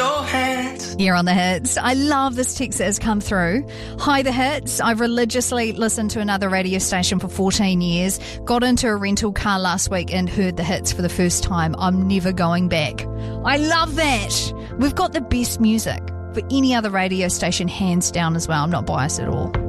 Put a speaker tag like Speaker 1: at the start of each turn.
Speaker 1: your hands.
Speaker 2: Here on The Hits. I love this text that has come through. Hi, The Hits. I've religiously listened to another radio station for 14 years. Got into a rental car last week and heard The Hits for the first time. I'm never going back. I love that. We've got the best music for any other radio station, hands down as well. I'm not biased at all.